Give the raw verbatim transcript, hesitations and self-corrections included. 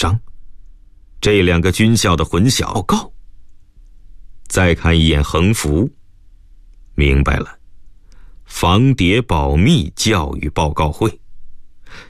伤。这两个军校的混淆报告。再看一眼横幅，明白了，防谍保密教育报告会。